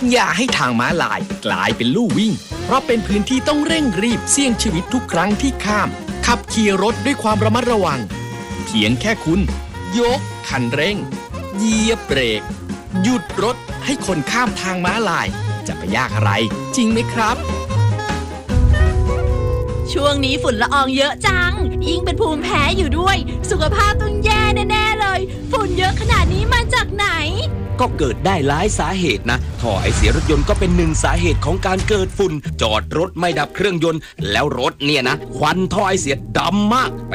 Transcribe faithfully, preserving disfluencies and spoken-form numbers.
อย่าให้ทางม้าลายกลายเป็นลู่วิ่งเพราะเป็นพื้นที่ต้องเร่งรีบเสี่ยงชีวิตทุกครั้งที่ข้ามขับขี่รถด้วยความระมัดระวังเพียงแค่คุณยกคันเร่งเหยียบเบรกหยุดรถให้คนข้ามทางม้าลายจะไปยากอะไรจริงไหมครับช่วงนี้ฝุ่นละอองเยอะจังยิ่งเป็นภูมิแพ้อยู่ด้วยสุขภาพต้องแย่แน่ๆเลยฝุ่นเยอะขนาดนี้มาจากไหนก็เกิดได้หลายสาเหตุนะท่อไอเสียรถยนต์ก็เป็นหนึ่งสาเหตุของการเกิดฝุ่นจอดรถไม่ดับเครื่องยนต์แล้วรถเนี่ยนะควันท่อไอเสียดำมากไป